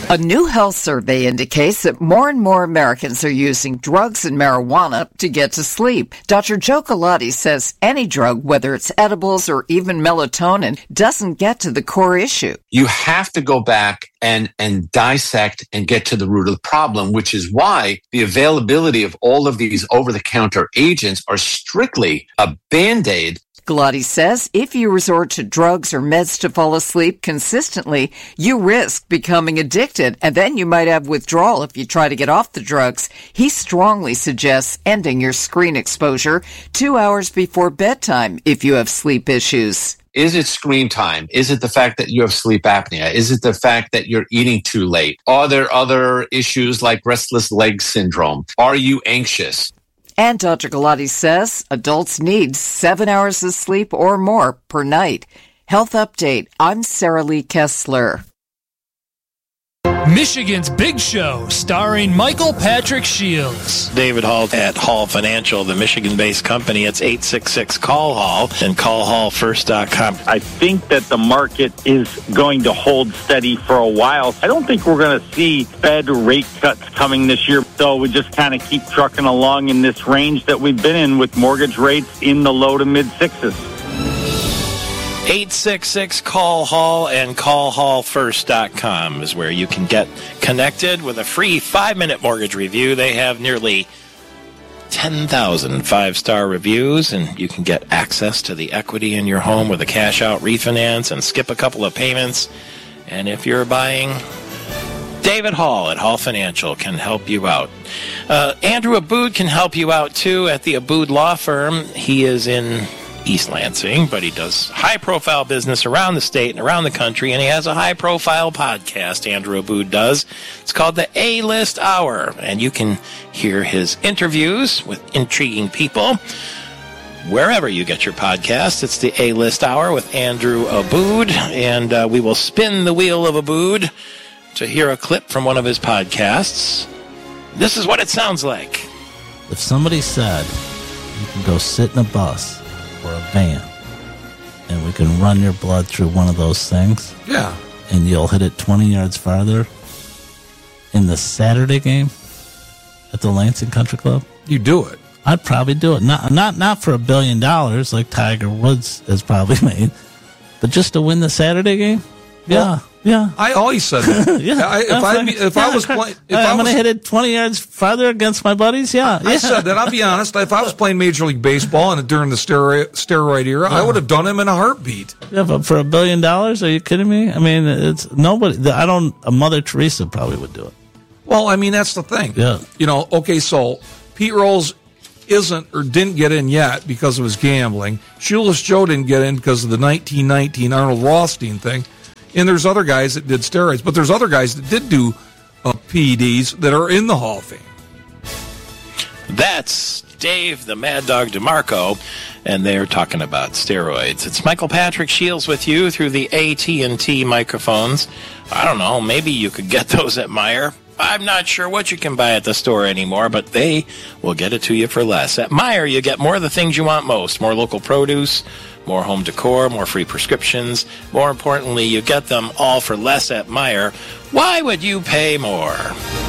A new health survey indicates that more and more Americans are using drugs and marijuana to get to sleep. Dr. Joe Galati says any drug, whether it's edibles or even melatonin, doesn't get to the core issue. You have to go back and dissect and get to the root of the problem, which is why the availability of all of these over-the-counter agents are strictly a Band-Aid. Galati says if you resort to drugs or meds to fall asleep consistently, you risk becoming addicted, and then you might have withdrawal if you try to get off the drugs. He strongly suggests ending your screen exposure 2 hours before bedtime if you have sleep issues. Is it screen time? Is it the fact that you have sleep apnea? Is it the fact that you're eating too late? Are there other issues like restless leg syndrome? Are you anxious? And Dr. Galati says adults need 7 hours of sleep or more per night. Health Update. I'm Sarah Lee Kessler. Michigan's Big Show, starring Michael Patrick Shields. David Hall at Hall Financial, the Michigan-based company. It's 866-CALL-HALL and callhallfirst.com. I think that the market is going to hold steady for a while. I don't think we're going to see Fed rate cuts coming this year. So we just kind of keep trucking along in this range that we've been in with mortgage rates in the low to mid-sixes. 866-CALL-HALL and callhallfirst.com is where you can get connected with a free 5-minute mortgage review. They have nearly 10,000 5-star reviews, and you can get access to the equity in your home with a cash-out refinance and skip a couple of payments. And if you're buying, David Hall at Hall Financial can help you out. Andrew Aboud can help you out, too, at the Aboud Law Firm. He is in East Lansing, but he does high-profile business around the state and around the country, and he has a high-profile podcast, Andrew Aboud does. It's called the A-List Hour, and you can hear his interviews with intriguing people wherever you get your podcast. It's the A-List Hour with Andrew Aboud, and we will spin the wheel of Aboud to hear a clip from one of his podcasts. This is what it sounds like. If somebody said you can go sit in a bus or a van and we can run your blood through one of those things, yeah, and you'll hit it 20 yards farther in the Saturday game at the Lansing Country Club, you do it. I'd probably do it. Not for $1 billion like Tiger Woods has probably made, but just to win the Saturday game. Yeah, yeah. I always said that. Yeah, if I was playing, I'm going to hit it 20 yards farther against my buddies. Yeah, I said that. I'll be honest. If I was playing Major League Baseball and during the steroid era, I would have done him in a heartbeat. Yeah, but for $1 billion, are you kidding me? I mean, it's nobody. A Mother Teresa probably would do it. Well, I mean, that's the thing. Yeah. You know, okay, so Pete Rose isn't or didn't get in yet because of his gambling. Shoeless Joe didn't get in because of the 1919 Arnold Rothstein thing. And there's other guys that did steroids, but there's other guys that did do PEDs that are in the Hall of Fame. That's Dave, the Mad Dog DeMarco, and they're talking about steroids. It's Michael Patrick Shields with you through the AT&T microphones. I don't know, maybe you could get those at Meijer. I'm not sure what you can buy at the store anymore, but they will get it to you for less. At Meijer, you get more of the things you want most. More local produce, more home decor, more free prescriptions. More importantly, you get them all for less at Meijer. Why would you pay more?